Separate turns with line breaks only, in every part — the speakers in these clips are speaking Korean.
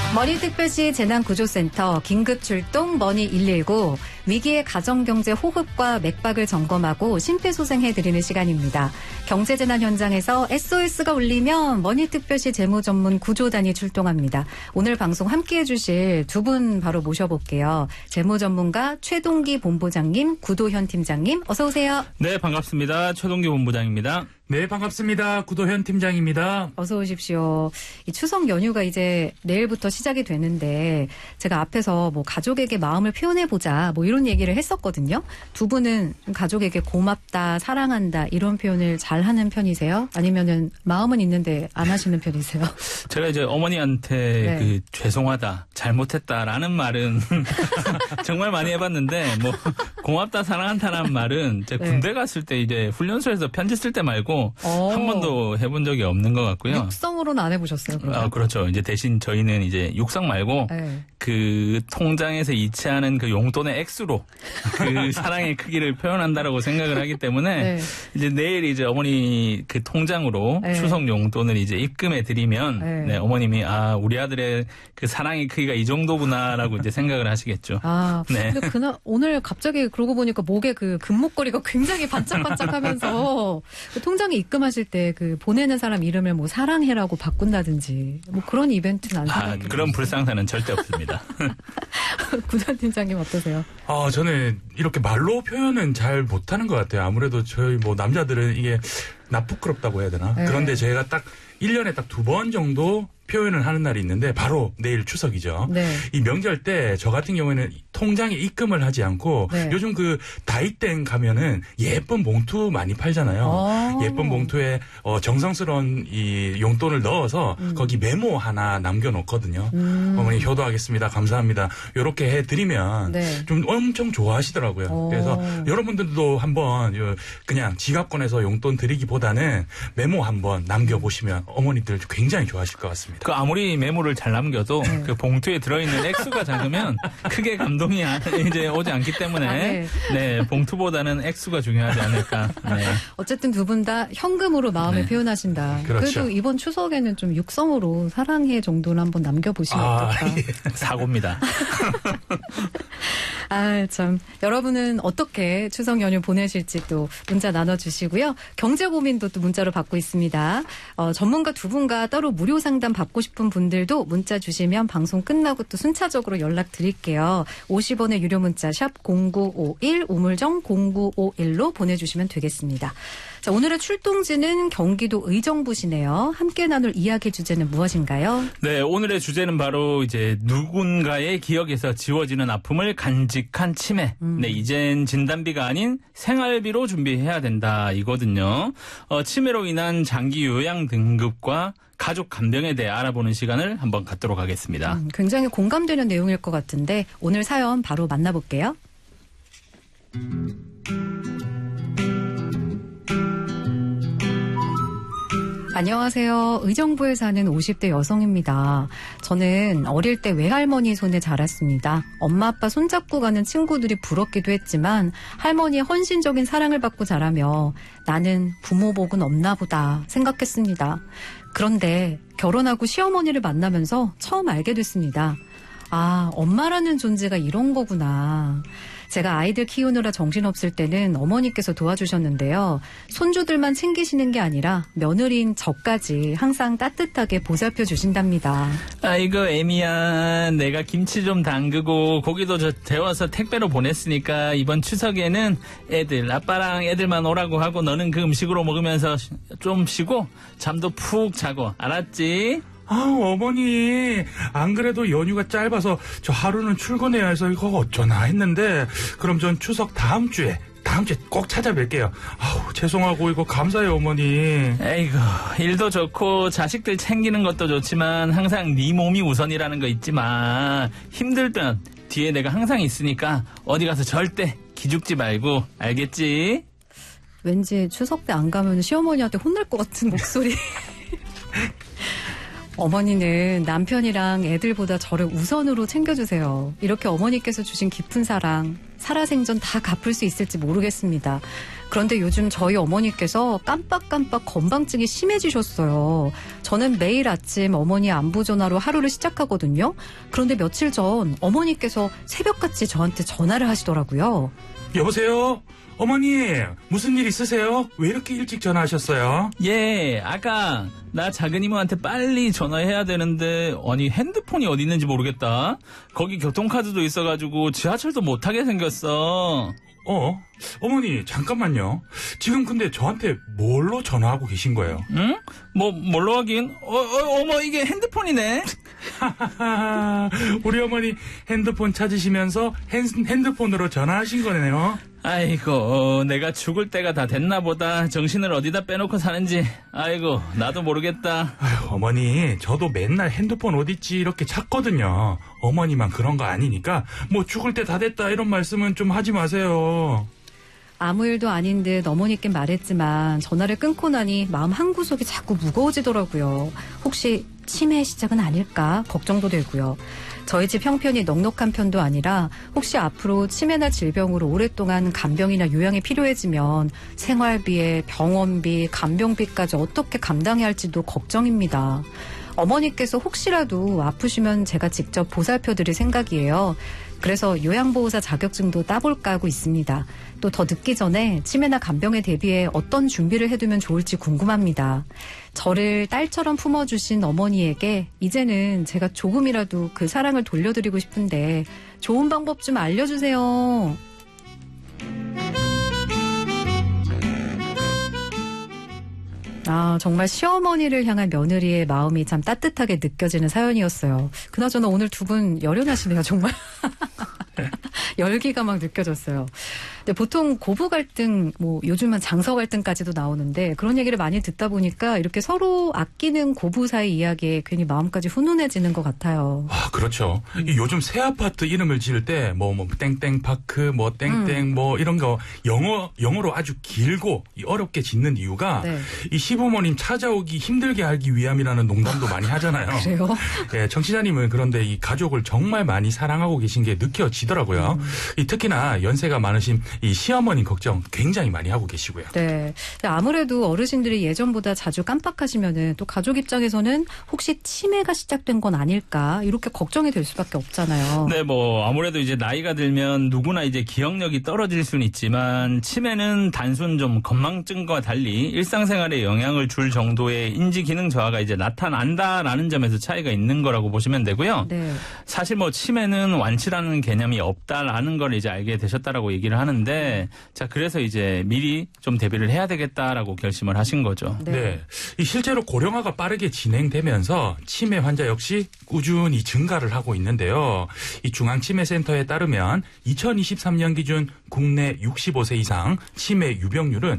머니특별시 재난구조센터 긴급출동 머니119 위기의 가정경제 호흡과 맥박을 점검하고 심폐소생해드리는 시간입니다. 경제재난 현장에서 SOS가 울리면 머니특별시 재무전문 구조단이 출동합니다. 오늘 방송 함께해 주실 두 분 바로 모셔볼게요. 재무전문가 최동기 본부장님, 구도현 팀장님 어서 오세요.
네, 반갑습니다. 최동기 본부장입니다.
네, 반갑습니다. 구도현 팀장입니다.
어서 오십시오. 이 추석 연휴가 이제 내일부터 시작이 되는데 제가 앞에서 뭐 가족에게 마음을 표현해보자 뭐 이런 얘기를 했었거든요. 두 분은 좀 가족에게 고맙다, 사랑한다 이런 표현을 잘 하는 편이세요? 아니면은 마음은 있는데 안 하시는 편이세요?
제가 이제 어머니한테
네.
죄송하다, 잘못했다라는 말은 정말 많이 해봤는데 뭐 고맙다, 사랑한다라는 말은 제가 군대 갔을 때 이제 훈련소에서 편지 쓸 때 말고 한 번도 해본 적이 없는 것 같고요.
육성으로는 안 해보셨어요? 그러면?
그렇죠. 이제 대신 저희는 이제 육성 말고
네.
그 통장에서 이체하는 그 용돈의 액수로 그 사랑의 크기를 표현한다라고 생각을 하기 때문에
네.
이제 내일 이제 어머니 그 통장으로
네.
추석 용돈을 이제 입금해 드리면
네.
네, 어머님이 아 우리 아들의 그 사랑의 크기가 이 정도구나라고 이제 생각을 하시겠죠.
아,
네.
근데 오늘 갑자기 그러고 보니까 목에 그 금목걸이가 굉장히 반짝반짝하면서 그 통장에 입금하실 때 그 보내는 사람 이름을 뭐 사랑해라고 바꾼다든지 뭐 그런 이벤트는 안 생각해요.
그런 불상사는 절대 없습니다.
구단 팀장님 어떠세요?
저는 이렇게 말로 표현은 잘 못하는 것 같아요. 아무래도 저희 뭐 남자들은 이게 나쁘끄럽다고 해야 되나?
네.
그런데 제가 딱 1년에 딱 2번 정도 표현을 하는 날이 있는데 바로 내일 추석이죠.
네.
이 명절 때 저 같은 경우에는 통장에 입금을 하지 않고
네.
요즘 그 다이땡 가면은 예쁜 봉투 많이 팔잖아요. 예쁜 봉투에 정성스러운 이 용돈을 넣어서 거기 메모 하나 남겨놓거든요. 어머니 효도하겠습니다. 감사합니다. 이렇게 해드리면
네.
좀 엄청 좋아하시더라고요. 그래서 여러분들도 한번 그냥 지갑 꺼내서 용돈 드리기보다는 메모 한번 남겨보시면 어머니들 굉장히 좋아하실 것 같습니다.
그 아무리 메모를 잘 남겨도 그 봉투에 들어있는 액수가 작으면 크게 감동이 이제 오지 않기 때문에 네, 봉투보다는 액수가 중요하지 않을까. 네.
어쨌든 두 분 다 현금으로 마음을 표현하신다.
그렇죠.
그래도 이번 추석에는 좀 육성으로 사랑해 정도는 한번 남겨보시면 어떨까.
사고입니다.
아, 참. 여러분은 어떻게 추석 연휴 보내실지 또 문자 나눠주시고요. 경제 고민도 또 문자로 받고 있습니다. 전문가 두 분과 따로 무료 상담 받고 싶은 분들도 문자 주시면 방송 끝나고 또 순차적으로 연락드릴게요. 50원의 유료 문자 샵 0951 우물정 0951로 보내주시면 되겠습니다. 자, 오늘의 출동지는 경기도 의정부시네요. 함께 나눌 이야기 주제는 무엇인가요?
네, 오늘의 주제는 바로 이제 누군가의 기억에서 지워지는 아픔을 간직한 치매. 네, 이젠 진단비가 아닌 생활비로 준비해야 된다 이거든요. 치매로 인한 장기 요양 등급과 가족 간병에 대해 알아보는 시간을 한번 갖도록 하겠습니다.
굉장히 공감되는 내용일 것 같은데 오늘 사연 바로 만나볼게요. 안녕하세요. 의정부에 사는 50대 여성입니다. 저는 어릴 때 외할머니 손에 자랐습니다. 엄마 아빠 손잡고 가는 친구들이 부럽기도 했지만 할머니의 헌신적인 사랑을 받고 자라며 나는 부모 복은 없나 보다 생각했습니다. 그런데 결혼하고 시어머니를 만나면서 처음 알게 됐습니다. 아, 엄마라는 존재가 이런 거구나. 제가 아이들 키우느라 정신없을 때는 어머니께서 도와주셨는데요. 손주들만 챙기시는 게 아니라 며느리인 저까지 항상 따뜻하게 보살펴 주신답니다.
아이고 애미야, 내가 김치 좀 담그고 고기도 데워서 택배로 보냈으니까 이번 추석에는 아빠랑 애들만 오라고 하고 너는 그 음식으로 먹으면서 좀 쉬고 잠도 푹 자고, 알았지?
어머니, 안 그래도 연휴가 짧아서 저 하루는 출근해야 해서 이거 어쩌나 했는데, 그럼 전 추석 다음 주에 꼭 찾아뵐게요. 죄송하고 이거 감사해요, 어머니.
에이구, 일도 좋고 자식들 챙기는 것도 좋지만 항상 네 몸이 우선이라는 거 잊지 마. 힘들면 뒤에 내가 항상 있으니까 어디 가서 절대 기죽지 말고, 알겠지?
왠지 추석 때 안 가면 시어머니한테 혼날 것 같은 목소리. 어머니는 남편이랑 애들보다 저를 우선으로 챙겨주세요. 이렇게 어머니께서 주신 깊은 사랑, 살아생전 다 갚을 수 있을지 모르겠습니다. 그런데 요즘 저희 어머니께서 깜빡깜빡 건방증이 심해지셨어요. 저는 매일 아침 어머니 안부 전화로 하루를 시작하거든요. 그런데 며칠 전 어머니께서 새벽같이 저한테 전화를 하시더라고요.
여보세요? 어머니, 무슨 일 있으세요? 왜 이렇게 일찍 전화하셨어요?
예, 아까 나 작은 이모한테 빨리 전화해야 되는데 아니 핸드폰이 어디 있는지 모르겠다. 거기 교통카드도 있어가지고 지하철도 못 타게 생겼어.
어머니, 잠깐만요. 지금 근데 저한테 뭘로 전화하고 계신 거예요?
응? 뭘로 하긴? 어머, 이게 핸드폰이네?
우리 어머니 핸드폰 찾으시면서 핸드폰으로 전화하신 거네요.
아이고, 내가 죽을 때가 다 됐나 보다. 정신을 어디다 빼놓고 사는지. 아이고, 나도 모르겠다.
아유, 어머니, 저도 맨날 핸드폰 어딨지 이렇게 찾거든요. 어머니만 그런 거 아니니까 뭐 죽을 때 다 됐다 이런 말씀은 좀 하지 마세요.
아무 일도 아닌 듯 어머니께 말했지만 전화를 끊고 나니 마음 한구석이 자꾸 무거워지더라고요. 혹시 치매의 시작은 아닐까 걱정도 되고요. 저희 집 형편이 넉넉한 편도 아니라 혹시 앞으로 치매나 질병으로 오랫동안 간병이나 요양이 필요해지면 생활비에 병원비, 간병비까지 어떻게 감당해야 할지도 걱정입니다. 어머니께서 혹시라도 아프시면 제가 직접 보살펴드릴 생각이에요. 그래서 요양보호사 자격증도 따볼까 하고 있습니다. 또 더 늦기 전에 치매나 간병에 대비해 어떤 준비를 해두면 좋을지 궁금합니다. 저를 딸처럼 품어주신 어머니에게 이제는 제가 조금이라도 그 사랑을 돌려드리고 싶은데 좋은 방법 좀 알려주세요. 정말 시어머니를 향한 며느리의 마음이 참 따뜻하게 느껴지는 사연이었어요. 그나저나 오늘 두 분 열연하시네요, 정말. 열기가 막 느껴졌어요. 근데 보통 고부 갈등, 요즘은 장서 갈등까지도 나오는데 그런 얘기를 많이 듣다 보니까 이렇게 서로 아끼는 고부 사이 이야기에 괜히 마음까지 훈훈해지는 것 같아요.
그렇죠. 요즘 새 아파트 이름을 지을 때 땡땡 파크, 땡땡 이런 거 영어로 아주 길고 어렵게 짓는 이유가
네.
이 시부모님 찾아오기 힘들게 하기 위함이라는 농담도 많이 하잖아요.
그래요?
네, 청취자님은 그런데 이 가족을 정말 많이 사랑하고 계신 게 느껴지더라고요. 특히나 연세가 많으신 이 시어머니 걱정 굉장히 많이 하고 계시고요.
네. 아무래도 어르신들이 예전보다 자주 깜빡하시면은 또 가족 입장에서는 혹시 치매가 시작된 건 아닐까 이렇게 걱정이 될 수밖에 없잖아요.
네, 아무래도 이제 나이가 들면 누구나 이제 기억력이 떨어질 수는 있지만 치매는 단순 좀 건망증과 달리 일상생활에 영향을 줄 정도의 인지 기능 저하가 이제 나타난다라는 점에서 차이가 있는 거라고 보시면 되고요.
네.
사실 치매는 완치라는 개념이 없다라는 걸 이제 알게 되셨다라고 얘기를 하는데 자, 그래서 이제 미리 좀 대비를 해야 되겠다라고 결심을 하신 거죠.
네. 이 실제로 고령화가 빠르게 진행되면서 치매 환자 역시 꾸준히 증가를 하고 있는데요. 이 중앙치매센터에 따르면 2023년 기준 국내 65세 이상 치매 유병률은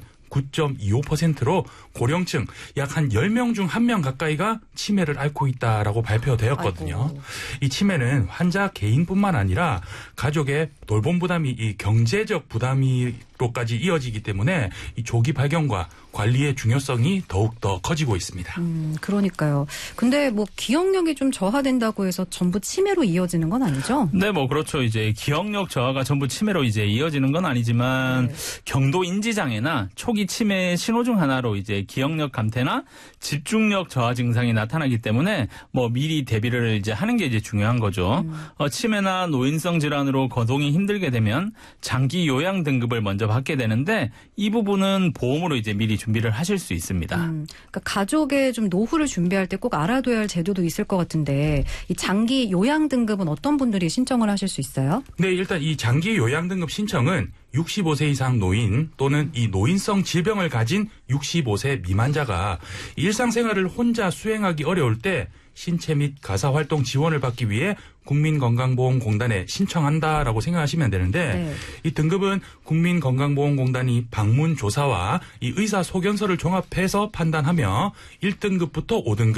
9.25%로 고령층 약 한 10명 중 1명 가까이가 치매를 앓고 있다라고 발표되었거든요.
아이고.
이 치매는 환자 개인뿐만 아니라 가족의 돌봄 부담이 이 경제적 부담으로까지 이어지기 때문에 이 조기 발견과 관리의 중요성이 더욱더 커지고 있습니다.
그러니까요. 근데 기억력이 좀 저하된다고 해서 전부 치매로 이어지는 건 아니죠?
네, 그렇죠. 이제 기억력 저하가 전부 치매로 이제 이어지는 건 아니지만
네.
경도 인지 장애나 초기 치매의 신호 중 하나로 이제 기억력 감퇴나 집중력 저하 증상이 나타나기 때문에 미리 대비를 이제 하는 게 이제 중요한 거죠. 치매나 노인성 질환으로 거동이 힘들게 되면 장기 요양 등급을 먼저 받게 되는데 이 부분은 보험으로 이제 미리 준비를 하실 수 있습니다.
그러니까 가족의 좀 노후를 준비할 때 꼭 알아둬야 할 제도도 있을 것 같은데 이 장기 요양 등급은 어떤 분들이 신청을 하실 수 있어요?
네, 일단 이 장기 요양 등급 신청은 65세 이상 노인 또는 이 노인성 질병을 가진 65세 미만자가 일상생활을 혼자 수행하기 어려울 때 신체 및 가사활동 지원을 받기 위해 국민건강보험공단에 신청한다라고 생각하시면 되는데
네.
이 등급은 국민건강보험공단이 방문 조사와 이 의사 소견서를 종합해서 판단하며 1등급부터 5등급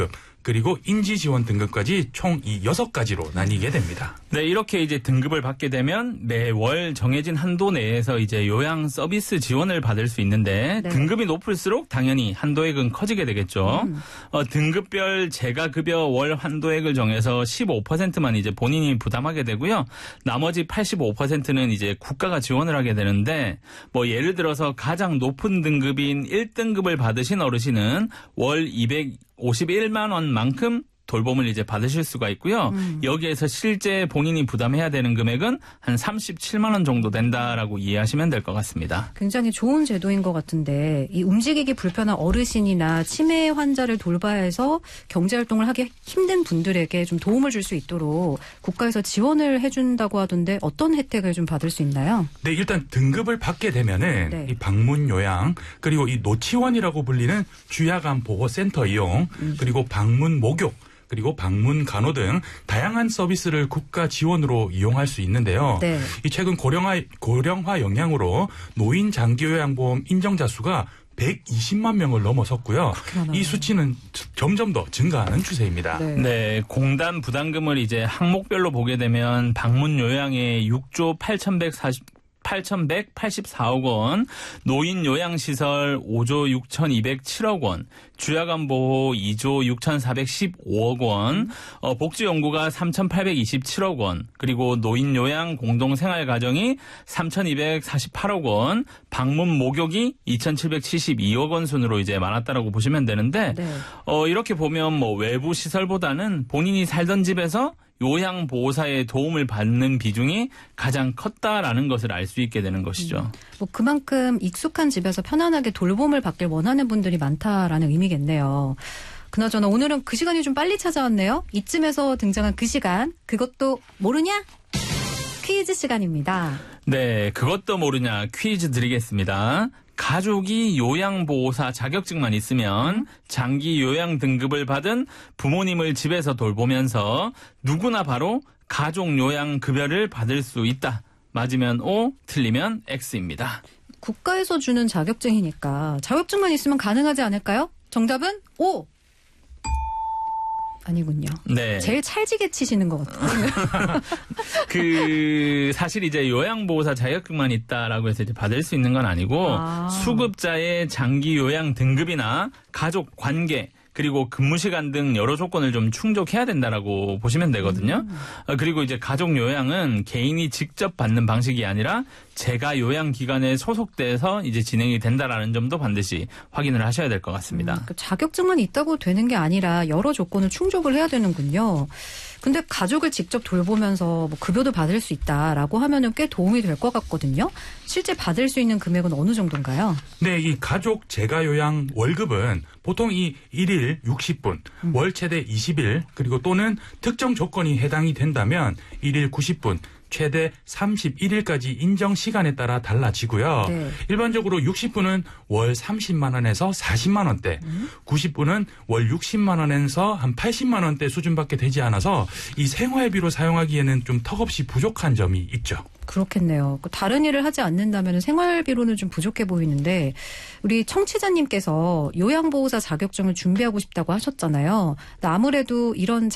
그리고 인지 지원 등급까지 총 이 6가지로 나뉘게 됩니다.
네, 이렇게 이제 등급을 받게 되면 매월 정해진 한도 내에서 이제 요양 서비스 지원을 받을 수 있는데
네.
등급이 높을수록 당연히 한도액은 커지게 되겠죠. 등급별 재가급여 월 한도액을 정해서 15%만 이제 본인이 부담하게 되고요. 나머지 85%는 이제 국가가 지원을 하게 되는데 뭐 예를 들어서 가장 높은 등급인 1등급을 받으신 어르신은 월 251만 원만큼 돌봄을 이제 받으실 수가 있고요. 여기에서 실제 본인이 부담해야 되는 금액은 한 37만 원 정도 된다라고 이해하시면 될 것 같습니다.
굉장히 좋은 제도인 것 같은데 이 움직이기 불편한 어르신이나 치매 환자를 돌봐야 해서 경제활동을 하기 힘든 분들에게 좀 도움을 줄 수 있도록 국가에서 지원을 해준다고 하던데 어떤 혜택을 좀 받을 수 있나요?
네, 일단 등급을 받게 되면은
네.
이 방문 요양 그리고 이 노치원이라고 불리는 주야간 보호센터 이용 그리고 방문 목욕 그리고 방문 간호 등 다양한 서비스를 국가 지원으로 이용할 수 있는데요.
네.
이 최근 고령화 영향으로 노인 장기요양보험 인정자 수가 120만 명을 넘어섰고요. 이 수치는 점점 더 증가하는 추세입니다.
네.
네, 공단 부담금을 이제 항목별로 보게 되면 방문 요양에 6조 8,184억 원, 노인 요양시설 5조 6,207억 원, 주야간 보호 2조 6,415억 원, 복지연구가 3,827억 원, 그리고 노인 요양 공동생활가정이 3,248억 원, 방문 목욕이 2,772억 원 순으로 이제 많았다라고 보시면 되는데,
네.
이렇게 보면 뭐 외부 시설보다는 본인이 살던 집에서 요양보호사의 도움을 받는 비중이 가장 컸다라는 것을 알 수 있게 되는 것이죠.
뭐 그만큼 익숙한 집에서 편안하게 돌봄을 받길 원하는 분들이 많다라는 의미겠네요. 그나저나 오늘은 그 시간이 좀 빨리 찾아왔네요. 이쯤에서 등장한 그 시간, 그것도 모르냐? 퀴즈 시간입니다.
네, 그것도 모르냐 퀴즈 드리겠습니다. 가족이 요양보호사 자격증만 있으면 장기 요양 등급을 받은 부모님을 집에서 돌보면서 누구나 바로 가족 요양 급여를 받을 수 있다. 맞으면 O, 틀리면 X입니다.
국가에서 주는 자격증이니까 자격증만 있으면 가능하지 않을까요? 정답은 O. 아니군요.
네.
제일 찰지게 치시는 것 같아요.
사실 이제 요양보호사 자격증만 있다라고 해서 이제 받을 수 있는 건 아니고, 수급자의 장기 요양 등급이나 가족 관계, 그리고 근무 시간 등 여러 조건을 좀 충족해야 된다라고 보시면 되거든요. 그리고 이제 가족 요양은 개인이 직접 받는 방식이 아니라 재가 요양 기관에 소속돼서 이제 진행이 된다라는 점도 반드시 확인을 하셔야 될 것 같습니다.
자격증만 있다고 되는 게 아니라 여러 조건을 충족을 해야 되는군요. 근데 가족을 직접 돌보면서 뭐 급여도 받을 수 있다라고 하면은 꽤 도움이 될 것 같거든요. 실제 받을 수 있는 금액은 어느 정도인가요?
네, 이 가족 재가요양 월급은 보통 이 1일 60분, 월 최대 20일, 그리고 또는 특정 조건이 해당이 된다면 1일 90분, 최대 31일까지 인정 시간에 따라 달라지고요.
네.
일반적으로 60분은 월 30만 원에서 40만 원대, 90분은 월 60만 원에서 한 80만 원대 수준밖에 되지 않아서 이 생활비로 사용하기에는 좀 턱없이 부족한 점이 있죠.
그렇겠네요. 다른 일을 하지 않는다면 생활비로는 좀 부족해 보이는데 우리 청취자님께서 요양보호사 자격증을 준비하고 싶다고 하셨잖아요. 아무래도 이런